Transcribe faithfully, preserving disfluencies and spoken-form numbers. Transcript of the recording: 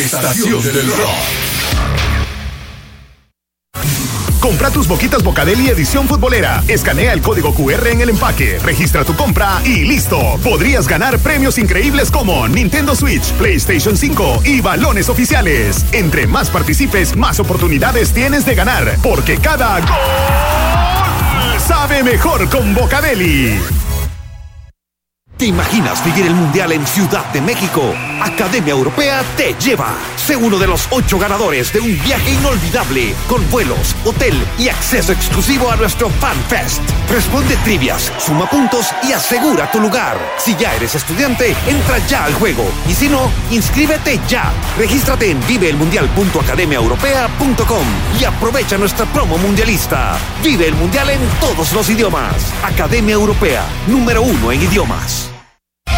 estación del rock. Compra tus boquitas Bocadeli edición futbolera. Escanea el código cu erre en el empaque, registra tu compra y listo. Podrías ganar premios increíbles como Nintendo Switch, PlayStation cinco y balones oficiales. Entre más participes, más oportunidades tienes de ganar, porque cada gol sabe mejor con Bocadeli. ¿Te imaginas vivir el Mundial en Ciudad de México? Academia Europea te lleva. Sé uno de los ocho ganadores de un viaje inolvidable con vuelos, hotel y acceso exclusivo a nuestro Fan Fest. Responde trivias, suma puntos y asegura tu lugar. Si ya eres estudiante, entra ya al juego. Y si no, inscríbete ya. Regístrate en vive el mundial punto academia europea punto com y aprovecha nuestra promo mundialista. Vive el Mundial en todos los idiomas. Academia Europea, número uno en idiomas.